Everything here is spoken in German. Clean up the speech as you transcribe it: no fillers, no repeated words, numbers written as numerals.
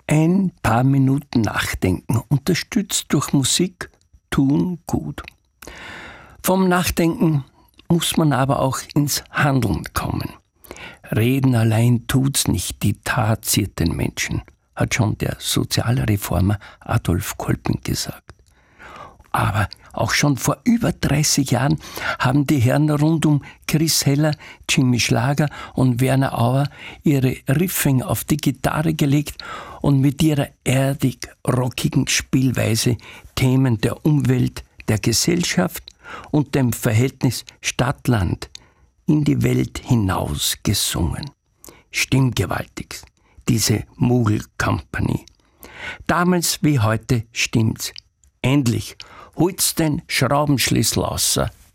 Ein paar Minuten nachdenken, unterstützt durch Musik, tun gut. Vom Nachdenken muss man aber auch ins Handeln kommen. Reden allein tut's nicht, die Tat ziert den Menschen, hat schon der Sozialreformer Adolf Kolping gesagt. Aber auch schon vor über 30 Jahren haben die Herren rund um Chris Heller, Jimmy Schlager und Werner Auer ihre Riffing auf die Gitarre gelegt und mit ihrer erdig-rockigen Spielweise Themen der Umwelt, der Gesellschaft und dem Verhältnis Stadt-Land in die Welt hinaus gesungen. Stimmgewaltig, diese Moogel Company. Damals wie heute stimmt's. Endlich holt's den Schraubenschlüssel raus